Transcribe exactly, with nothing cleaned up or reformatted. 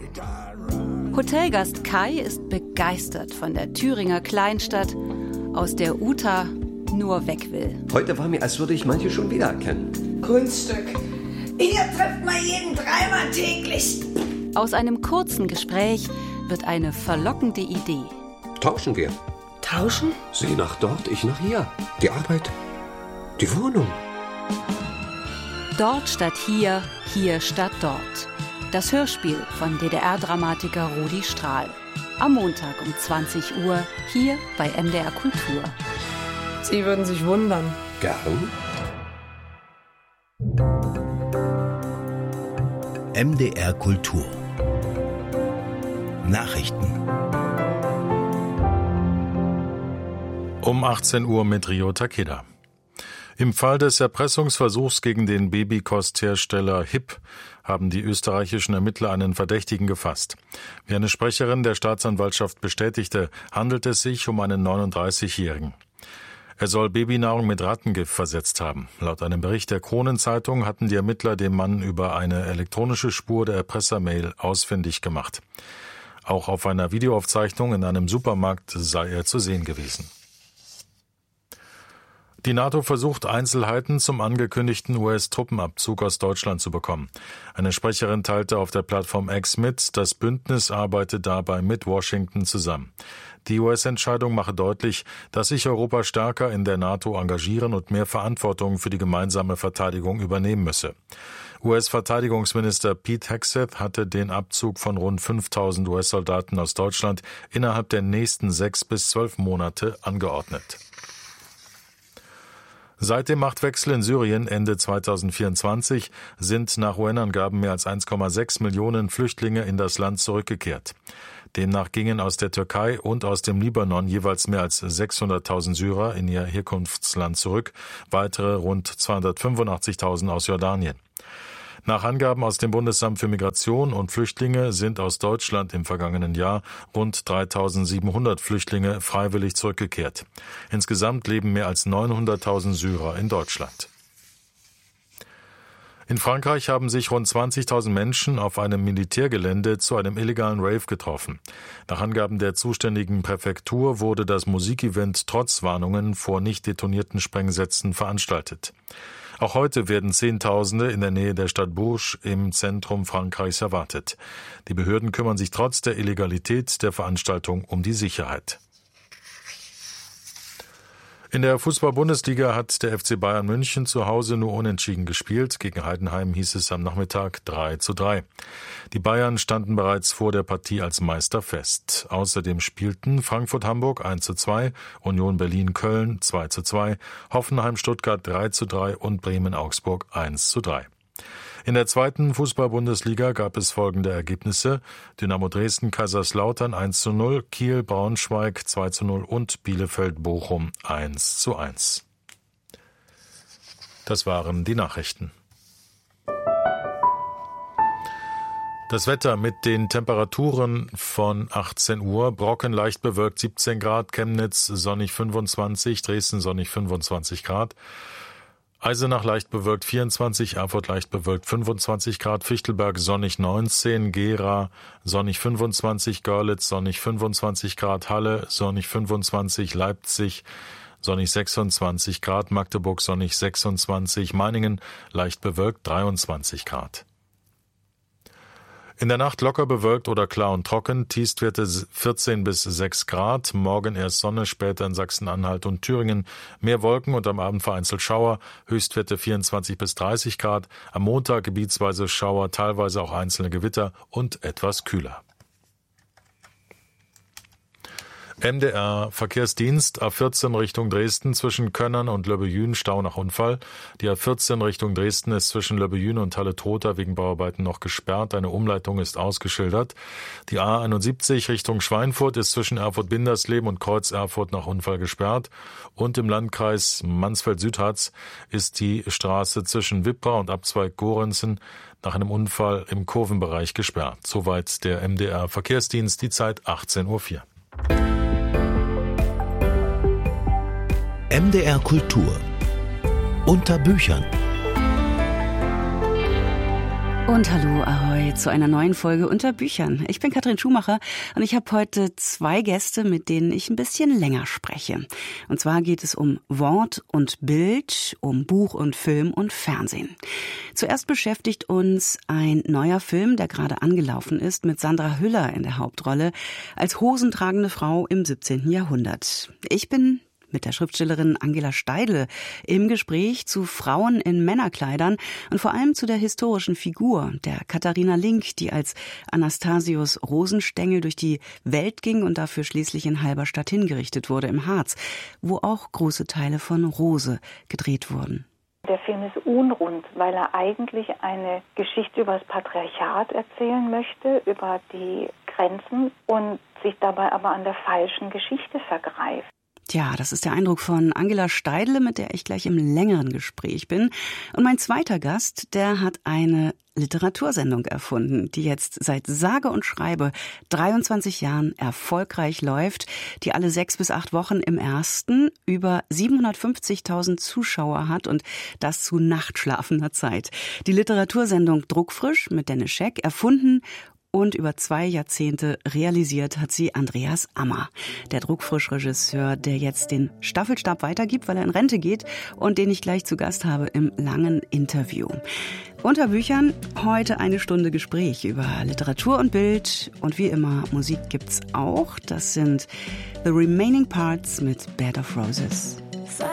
Hotelgast Kai ist begeistert von der Thüringer Kleinstadt, aus der Uta nur weg will. Heute war mir, als würde ich manche schon wiedererkennen. Kunststück. Hier trifft man jeden dreimal täglich. Aus einem kurzen Gespräch wird eine verlockende Idee. Tauschen wir. Tauschen? Sie nach dort, ich nach hier. Die Arbeit, die Wohnung. Dort statt hier, hier statt dort. Das Hörspiel von D D R-Dramatiker Rudi Strahl. Am Montag um zwanzig Uhr hier bei M D R Kultur. Sie würden sich wundern. Gern. M D R Kultur. Nachrichten. Um achtzehn Uhr mit Rio Takeda. Im Fall des Erpressungsversuchs gegen den Babykosthersteller H I P haben die österreichischen Ermittler einen Verdächtigen gefasst. Wie eine Sprecherin der Staatsanwaltschaft bestätigte, handelt es sich um einen neununddreißigjährigen. Er soll Babynahrung mit Rattengift versetzt haben. Laut einem Bericht der Kronenzeitung hatten die Ermittler den Mann über eine elektronische Spur der Erpressermail ausfindig gemacht. Auch auf einer Videoaufzeichnung in einem Supermarkt sei er zu sehen gewesen. Die NATO versucht, Einzelheiten zum angekündigten U S-Truppenabzug aus Deutschland zu bekommen. Eine Sprecherin teilte auf der Plattform X mit, das Bündnis arbeite dabei mit Washington zusammen. Die U S-Entscheidung mache deutlich, dass sich Europa stärker in der NATO engagieren und mehr Verantwortung für die gemeinsame Verteidigung übernehmen müsse. U S-Verteidigungsminister Pete Hegseth hatte den Abzug von rund fünftausend U S-Soldaten aus Deutschland innerhalb der nächsten sechs bis zwölf Monate angeordnet. Seit dem Machtwechsel in Syrien Ende zweitausendvierundzwanzig sind nach U N-Angaben mehr als eins Komma sechs Millionen Flüchtlinge in das Land zurückgekehrt. Demnach gingen aus der Türkei und aus dem Libanon jeweils mehr als sechshunderttausend Syrer in ihr Herkunftsland zurück, weitere rund zweihundertfünfundachtzigtausend aus Jordanien. Nach Angaben aus dem Bundesamt für Migration und Flüchtlinge sind aus Deutschland im vergangenen Jahr rund dreitausendsiebenhundert Flüchtlinge freiwillig zurückgekehrt. Insgesamt leben mehr als neunhunderttausend Syrer in Deutschland. In Frankreich haben sich rund zwanzigtausend Menschen auf einem Militärgelände zu einem illegalen Rave getroffen. Nach Angaben der zuständigen Präfektur wurde das Musikevent trotz Warnungen vor nicht detonierten Sprengsätzen veranstaltet. Auch heute werden Zehntausende in der Nähe der Stadt Bourges im Zentrum Frankreichs erwartet. Die Behörden kümmern sich trotz der Illegalität der Veranstaltung um die Sicherheit. In der Fußball-Bundesliga hat der F C Bayern München zu Hause nur unentschieden gespielt. Gegen Heidenheim hieß es am Nachmittag drei zu drei. Die Bayern standen bereits vor der Partie als Meister fest. Außerdem spielten Frankfurt-Hamburg eins zu zwei, Union Berlin-Köln zwei zu zwei, Hoffenheim-Stuttgart drei zu drei und Bremen-Augsburg eins zu drei. In der zweiten Fußball-Bundesliga gab es folgende Ergebnisse: Dynamo Dresden-Kaiserslautern eins zu null, Kiel-Braunschweig zwei zu null und Bielefeld-Bochum eins zu eins. Das waren die Nachrichten. Das Wetter mit den Temperaturen von achtzehn Uhr. Brocken leicht bewölkt siebzehn Grad, Chemnitz sonnig fünfundzwanzig, Dresden sonnig fünfundzwanzig Grad. Eisenach leicht bewölkt vierundzwanzig, Erfurt leicht bewölkt fünfundzwanzig Grad, Fichtelberg sonnig neunzehn, Gera sonnig fünfundzwanzig, Görlitz sonnig fünfundzwanzig Grad, Halle sonnig fünfundzwanzig, Leipzig sonnig sechsundzwanzig Grad, Magdeburg sonnig sechsundzwanzig, Meiningen leicht bewölkt dreiundzwanzig Grad. In der Nacht locker bewölkt oder klar und trocken, Tiefstwerte vierzehn bis sechs Grad, morgen erst Sonne, später in Sachsen-Anhalt und Thüringen mehr Wolken und am Abend vereinzelt Schauer, Höchstwerte vierundzwanzig bis dreißig Grad, am Montag gebietsweise Schauer, teilweise auch einzelne Gewitter und etwas kühler. M D R Verkehrsdienst, A vierzehn Richtung Dresden zwischen Könnern und Löbbejün, Stau nach Unfall. Die A vierzehn Richtung Dresden ist zwischen Löbbejün und Halle-Trotha wegen Bauarbeiten noch gesperrt. Eine Umleitung ist ausgeschildert. Die A einundsiebzig Richtung Schweinfurt ist zwischen Erfurt-Bindersleben und Kreuz-Erfurt nach Unfall gesperrt. Und im Landkreis Mansfeld-Südharz ist die Straße zwischen Wippra und Abzweig Gorenzen nach einem Unfall im Kurvenbereich gesperrt. Soweit der M D R Verkehrsdienst, die Zeit achtzehn Uhr vier. M D R Kultur unter Büchern. Und hallo, ahoi, zu einer neuen Folge Unter Büchern. Ich bin Katrin Schumacher und ich habe heute zwei Gäste, mit denen ich ein bisschen länger spreche. Und zwar geht es um Wort und Bild, um Buch und Film und Fernsehen. Zuerst beschäftigt uns ein neuer Film, der gerade angelaufen ist, mit Sandra Hüller in der Hauptrolle, als hosentragende Frau im siebzehnten Jahrhundert. Ich bin mit der Schriftstellerin Angela Steidle im Gespräch zu Frauen in Männerkleidern und vor allem zu der historischen Figur der Katharina Link, die als Anastasius Rosenstengel durch die Welt ging und dafür schließlich in Halberstadt hingerichtet wurde im Harz, wo auch große Teile von Rose gedreht wurden. Der Film ist unrund, weil er eigentlich eine Geschichte über das Patriarchat erzählen möchte, über die Grenzen und sich dabei aber an der falschen Geschichte vergreift. Tja, das ist der Eindruck von Angela Steidle, mit der ich gleich im längeren Gespräch bin. Und mein zweiter Gast, der hat eine Literatursendung erfunden, die jetzt seit sage und schreibe dreiundzwanzig Jahren erfolgreich läuft, die alle sechs bis acht Wochen im ersten über siebenhundertfünfzigtausend Zuschauer hat und das zu nachtschlafender Zeit. Die Literatursendung Druckfrisch mit Dennis Scheck, erfunden und über zwei Jahrzehnte realisiert hat sie Andreas Ammer, der Druckfrisch-Regisseur, der jetzt den Staffelstab weitergibt, weil er in Rente geht und den ich gleich zu Gast habe im langen Interview. Unter Büchern heute eine Stunde Gespräch über Literatur und Bild und wie immer Musik gibt's auch. Das sind The Remaining Parts mit Bed of Roses.